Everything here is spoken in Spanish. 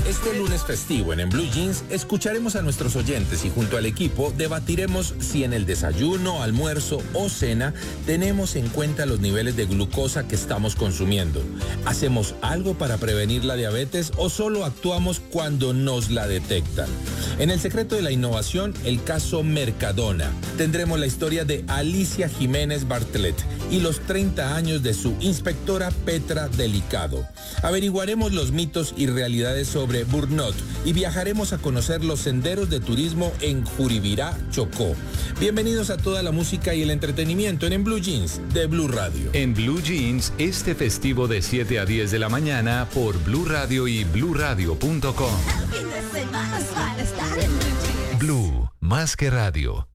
Este lunes festivo en Blue Jeans escucharemos a nuestros oyentes y junto al equipo debatiremos si en el desayuno, almuerzo o cena tenemos en cuenta los niveles de glucosa que estamos consumiendo. ¿Hacemos algo para prevenir la diabetes o solo actuamos cuando nos la detectan? En El secreto de la innovación, el caso Mercadona. Tendremos la historia de Alicia Jiménez Bartlett y los 30 años de su inspectora Petra Delicado. Averiguaremos los mitos y realidades sobre Burnout y viajaremos a conocer los senderos de turismo en Juribirá, Chocó. Bienvenidos a toda la música y el entretenimiento en Blue Jeans de Blue Radio. En Blue Jeans, este festivo de 7 a 10 de la mañana por Blue Radio y bluradio.com. Blue, más que radio.